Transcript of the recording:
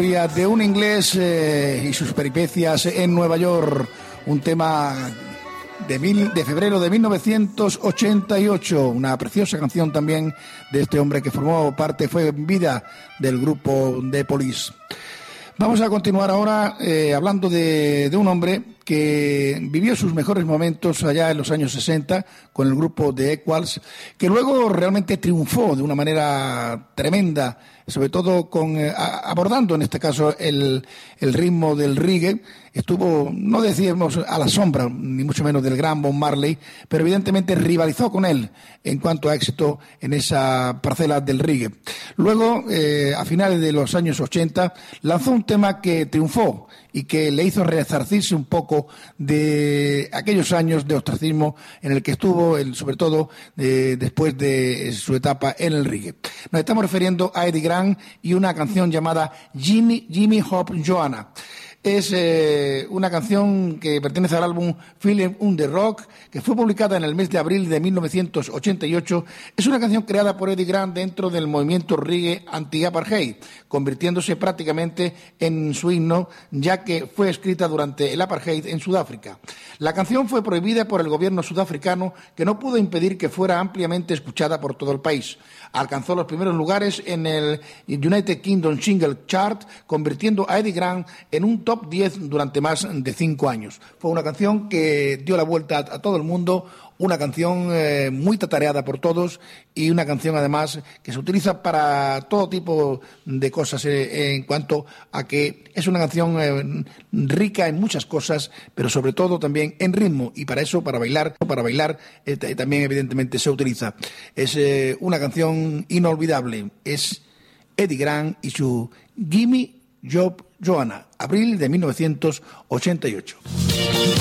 De un inglés y sus peripecias en Nueva York, un tema de febrero de 1988, una preciosa canción también de este hombre que formó parte, fue en vida del grupo The Police. Vamos a continuar ahora hablando de un hombre que vivió sus mejores momentos allá en los años 60 con el grupo The Equals, que luego realmente triunfó de una manera tremenda, sobre todo abordando en este caso el ritmo del reggae. Estuvo, no decíamos a la sombra, ni mucho menos del gran Bob Marley, pero evidentemente rivalizó con él en cuanto a éxito en esa parcela del reggae. Luego, a finales de los años 80, lanzó un tema que triunfó y que le hizo resarcirse un poco de aquellos años de ostracismo en el que estuvo, sobre todo después de su etapa en el reggae. Nos estamos refiriendo a Eddie Grant y una canción llamada Jimmy Hop Joanna. Es una canción que pertenece al álbum Feeling on the Rock, que fue publicada en el mes de abril de 1988. Es una canción creada por Eddie Grant dentro del movimiento reggae anti-apartheid, convirtiéndose prácticamente en su himno, ya que fue escrita durante el apartheid en Sudáfrica. La canción fue prohibida por el gobierno sudafricano, que no pudo impedir que fuera ampliamente escuchada por todo el país. Alcanzó los primeros lugares en el United Kingdom Single Chart, convirtiendo a Eddie Grant en un top 10 durante más de 5 años. Fue una canción que dio la vuelta a todo el mundo, una canción muy tatareada por todos y una canción además que se utiliza para todo tipo de cosas en cuanto a que es una canción rica en muchas cosas, pero sobre todo también en ritmo, y para eso, para bailar también evidentemente se utiliza. Es una canción inolvidable, es Eddie Grant y su Gimme Job Joanna, abril de 1988.